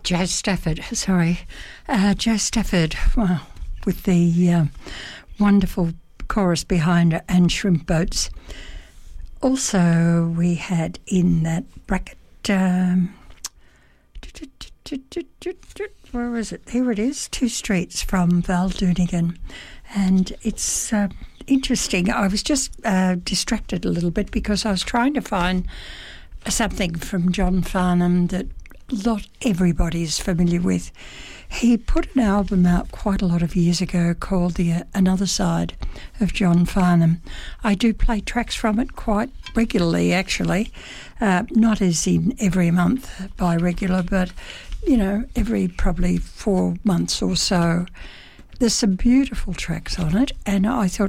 Joe Stafford, Joe Stafford, well, with the wonderful chorus behind it and Shrimp Boats. Also, we had in that bracket, where was it? Here it is, Two Streets from Val Doonigan. And it's interesting. I was just distracted a little bit because I was trying to find something from John Farnham that not everybody is familiar with. He put an album out quite a lot of years ago called Another Side of John Farnham. I do play tracks from it quite regularly, actually. Not as in every month by regular, but, every probably 4 months or so. There's some beautiful tracks on it, and I thought,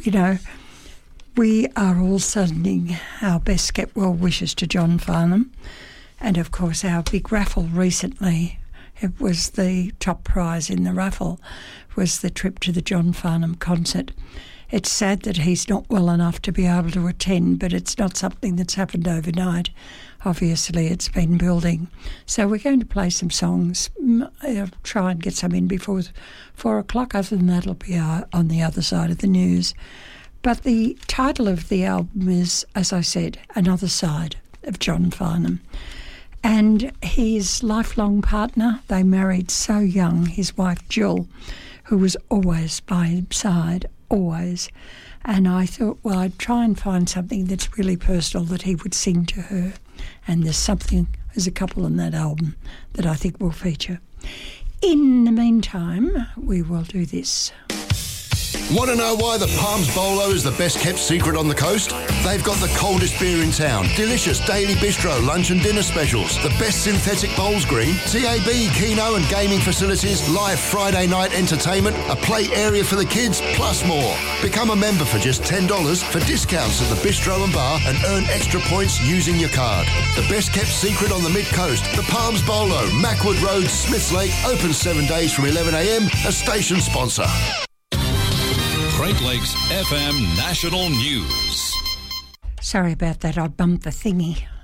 we are all sending our best get well wishes to John Farnham. And, of course, our big raffle recently, it was the top prize in the raffle, was the trip to the John Farnham concert. It's sad that he's not well enough to be able to attend, but it's not something that's happened overnight. Obviously, it's been building. So we're going to play some songs. I'll try and get some in before 4 o'clock. Other than that, it'll be on the other side of the news. But the title of the album is, as I said, Another Side of John Farnham. And his lifelong partner, they married so young, his wife Jill, who was always by his side, always. And I thought, well, I'd try and find something that's really personal that he would sing to her. And there's a couple on that album that I think will feature. In the meantime, we will do this. Want to know why the Palms Bolo is the best kept secret on the coast? They've got the coldest beer in town, delicious daily bistro lunch and dinner specials, the best synthetic bowls green, TAB, Keno and gaming facilities, live Friday night entertainment, a play area for the kids, plus more. Become a member for just $10 for discounts at the bistro and bar and earn extra points using your card. The best kept secret on the mid-coast, the Palms Bolo, Mackwood Road, Smiths Lake, open 7 days from 11 a.m, a station sponsor. Great Lakes FM National News. Sorry about that, I bumped the thingy.